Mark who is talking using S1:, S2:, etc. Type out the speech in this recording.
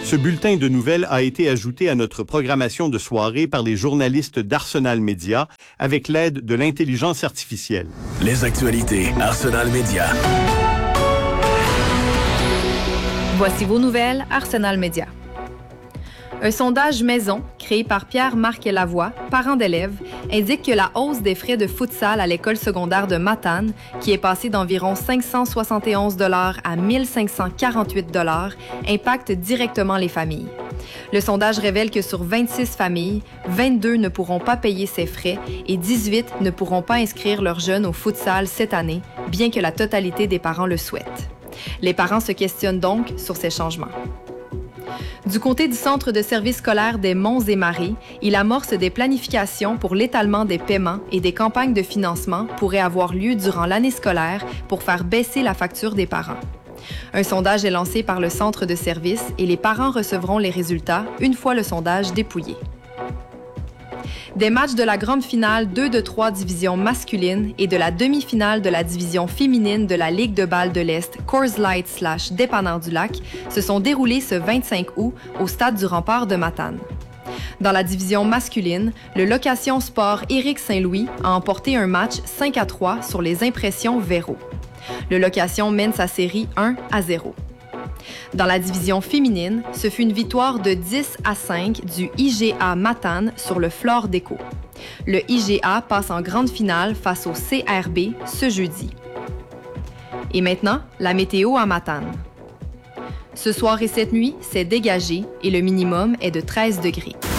S1: Ce bulletin de nouvelles a été ajouté à notre programmation de soirée par les journalistes d'Arsenal Média avec l'aide de l'intelligence artificielle.
S2: Les actualités Arsenal Média.
S3: Voici vos nouvelles Arsenal Média. Un sondage maison, créé par Pierre-Marc Lavoie, parent d'élèves, indique que la hausse des frais de futsal à l'école secondaire de Matane, qui est passée d'environ 571 $ à 1 548 $, impacte directement les familles. Le sondage révèle que sur 26 familles, 22 ne pourront pas payer ces frais et 18 ne pourront pas inscrire leurs jeunes au futsal cette année, bien que la totalité des parents le souhaitent. Les parents se questionnent donc sur ces changements. Du côté du Centre de services scolaires des Monts et Marais, il amorce des planifications pour l'étalement des paiements et des campagnes de financement pourraient avoir lieu durant l'année scolaire pour faire baisser la facture des parents. Un sondage est lancé par le Centre de services et les parents recevront les résultats une fois le sondage dépouillé. Des matchs de la grande finale 2 de 3 divisions masculines et de la demi-finale de la division féminine de la Ligue de balle de l'Est Coors Light / Dépanneur du Lac se sont déroulés ce 25 août au Stade du Rempart de Matane. Dans la division masculine, le Location Sport Éric Saint-Louis a emporté un match 5-3 sur les Impressions Véro. Le Location mène sa série 1-0. Dans la division féminine, ce fut une victoire de 10-5 du IGA Matane sur le Flore Déco. Le IGA passe en grande finale face au CRB ce jeudi. Et maintenant, la météo à Matane. Ce soir et cette nuit, c'est dégagé et le minimum est de 13 degrés.